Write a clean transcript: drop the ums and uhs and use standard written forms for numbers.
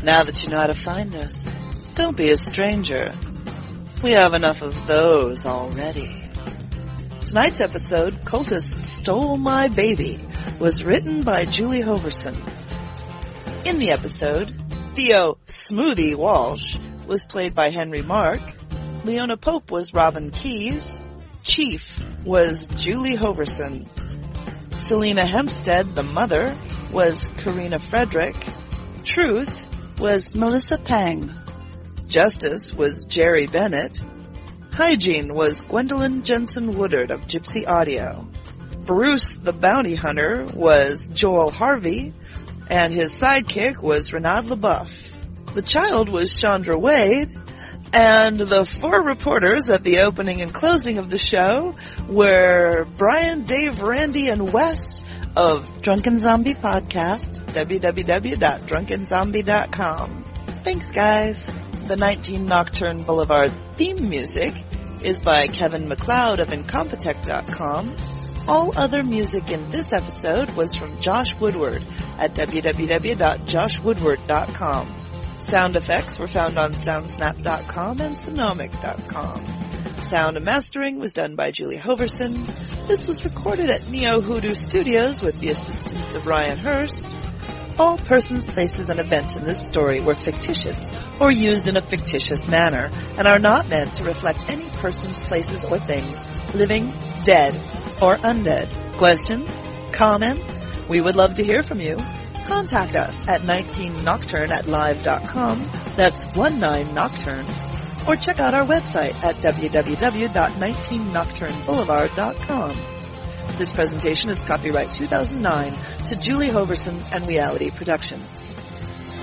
Now that you know how to find us, don't be a stranger. We have enough of those already. Tonight's episode, Cultists Stole My Baby, was written by Julie Hoverson. In the episode, Theo Smoothie Walsh was played by Henry Mark, Leona Pope was Robin Keyes, Chief was Julie Hoverson, Selena Hempstead, the mother, was Karina Frederick, Truth was Melissa Pang, Justice was Jerry Bennett, Hygiene was Gwendolyn Jensen Woodard of Gypsy Audio, Bruce the Bounty Hunter was Joel Harvey, and his sidekick was Renaud LaBeouf. The child was Chandra Wade, and the four reporters at the opening and closing of the show were Brian, Dave, Randy, and Wes of Drunken Zombie Podcast, www.drunkenzombie.com. Thanks, guys. The 19 Nocturne Boulevard theme music is by Kevin MacLeod of Incompetech.com. All other music in this episode was from Josh Woodward at www.joshwoodward.com. Sound effects were found on Soundsnap.com and Sonomic.com. Sound and mastering was done by Julie Hoverson. This was recorded at Neo Hoodoo Studios with the assistance of Ryan Hurst. All persons, places, and events in this story were fictitious or used in a fictitious manner and are not meant to reflect any persons, places, or things, living, dead, or undead. Questions? Comments? We would love to hear from you. Contact us at 19nocturne@live.com, that's 19nocturne, or check out our website at www.19nocturneboulevard.com. This presentation is copyright 2009 to Julie Hoverson and Reality Productions.